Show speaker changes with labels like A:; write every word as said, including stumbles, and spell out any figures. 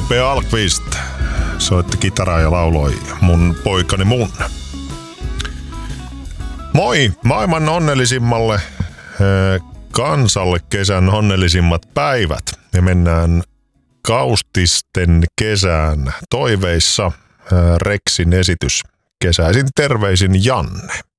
A: P. Alkvist soitti kitaraa ja lauloi Mun poikani mun. Moi maailman onnellisimmalle kansalle kesän onnellisimmat päivät. Ja mennään Kaustisten kesään toiveissa. Rexin esitys kesäisin terveisin Janne.